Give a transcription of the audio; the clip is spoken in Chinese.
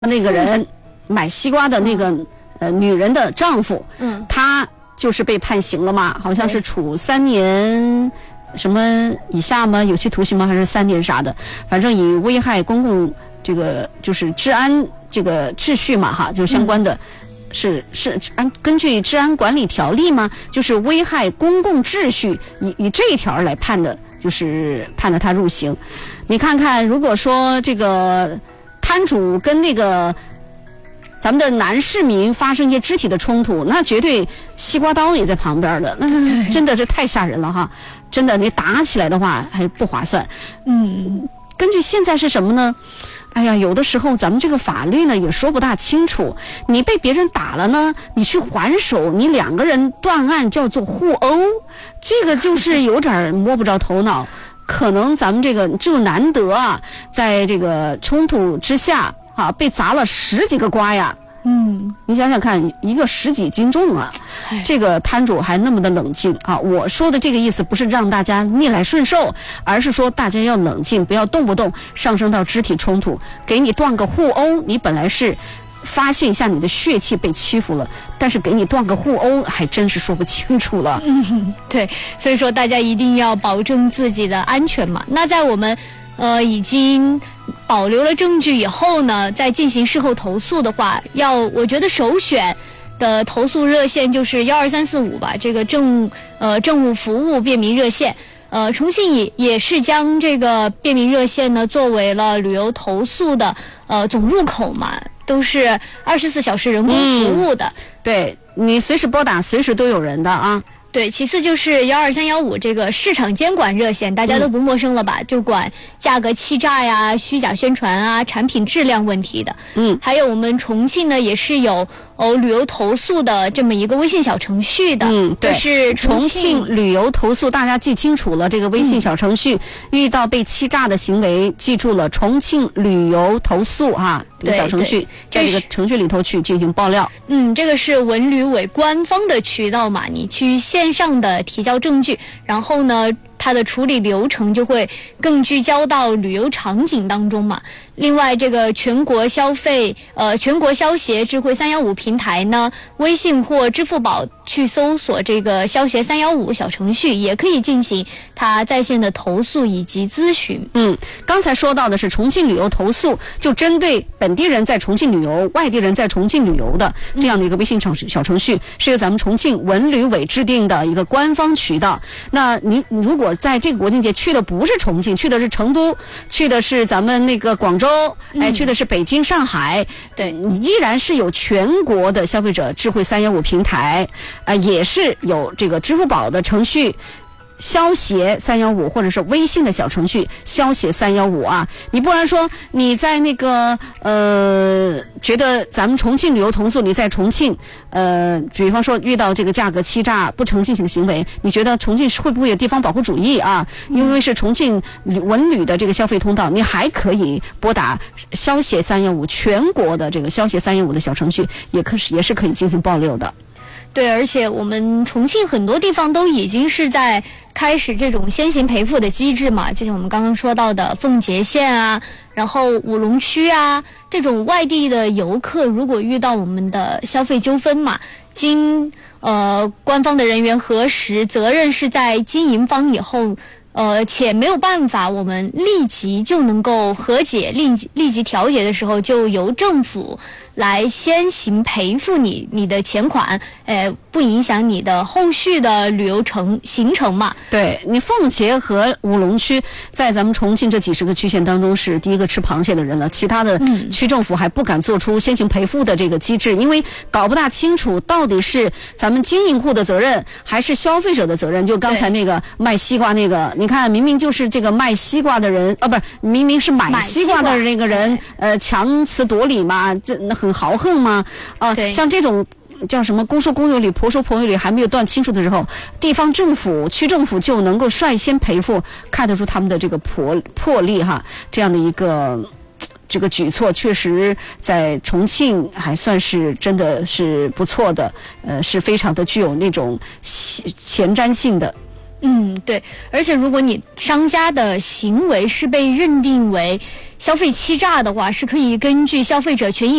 那个人买西瓜的那个女人的丈夫，他就是被判刑了嘛，好像是处3年什么以下吗？有期徒刑吗？还是3年啥的？反正以危害公共这个就是治安这个秩序嘛，哈，就是相关的。是根据治安管理条例吗？就是危害公共秩序，以这一条来判的，就是判了他入刑。你看看，如果说这个摊主跟那个咱们的男市民发生一些肢体的冲突，那绝对西瓜刀也在旁边的，那真的是太吓人了哈！真的，你打起来的话还不划算。根据现在是什么呢？哎呀，有的时候咱们这个法律呢也说不大清楚。你被别人打了呢，你去还手，你2个人断案叫做互殴，这个就是有点摸不着头脑。可能咱们这个就难得啊，在这个冲突之下啊，被砸了10几个瓜呀。你想想看，一个10几斤重啊，这个摊主还那么的冷静啊！我说的这个意思不是让大家逆来顺受，而是说大家要冷静，不要动不动上升到肢体冲突。给你断个互殴，你本来是发现一下你的血气被欺负了，但是给你断个互殴，还真是说不清楚了。 对，所以说大家一定要保证自己的安全嘛。那在我们已经保留了证据以后呢，再进行事后投诉的话，我觉得首选的投诉热线就是12345吧，这个政务服务便民热线。重庆也是将这个便民热线呢作为了旅游投诉的总入口嘛，都是24小时人工服务的。 对，你随时拨打，随时都有人的啊。 对，其次就是12315这个市场监管热线，大家都不陌生了吧？就管价格欺诈呀、虚假宣传啊、产品质量问题的。还有我们重庆呢也是有旅游投诉的这么一个微信小程序的。 对， 是重庆旅游投诉，大家记清楚了这个微信小程序，遇到被欺诈的行为，记住了重庆旅游投诉啊，这个小程序，在这个程序里头去进行爆料。 这个是文旅委官方的渠道嘛，你去线上的提交证据，然后呢它的处理流程就会更聚焦到旅游场景当中嘛。另外，这个全国消协智慧315平台呢，微信或支付宝去搜索这个消协315小程序，也可以进行它在线的投诉以及咨询。 刚才说到的是重庆旅游投诉，就针对本地人在重庆旅游、外地人在重庆旅游的这样的一个微信小程序，是由咱们重庆文旅委制定的一个官方渠道。那你如果在这个国庆节去的不是重庆，去的是成都，去的是咱们那个广州，去的是北京、上海，对，你依然是有全国的消费者智慧315平台，也是有这个支付宝的程序消协315，或者是微信的小程序消协315啊。你不然说你在那个觉得咱们重庆旅游投诉，你在重庆比方说遇到这个价格欺诈、不诚信性的行为，你觉得重庆会不会有地方保护主义啊？因为是重庆文旅的这个消费通道，你还可以拨打消协315，全国的这个消协315的小程序也是可以进行爆料的。 对，而且我们重庆很多地方都已经是在开始这种先行赔付的机制嘛，就像我们刚刚说到的奉节县啊，然后武隆区啊，这种外地的游客如果遇到我们的消费纠纷嘛，经官方的人员核实，责任是在经营方以后，且没有办法，我们立即就能够和解，立即调解的时候，就由政府来先行赔付你的钱款，不影响你的后续的旅游行程嘛。 对，你奉节和武隆区在咱们重庆这几10个区县当中是第一个吃螃蟹的人了，其他的区政府还不敢做出先行赔付的这个机制，因为搞不大清楚到底是咱们经营户的责任还是消费者的责任。就刚才那个卖西瓜那个，你看明明就是这个卖西瓜的人不是，明明是买西瓜的那个人强词夺理嘛，这很豪横嘛像这种叫什么公说公有理，婆说婆有理还没有断清楚的时候，地方政府、区政府就能够率先赔付，看得出他们的这个魄力哈。这样的一个这个举措，确实在重庆还算是真的是不错的，是非常的具有那种前瞻性的。 对，而且如果你商家的行为是被认定为消费欺诈的话，是可以根据消费者权益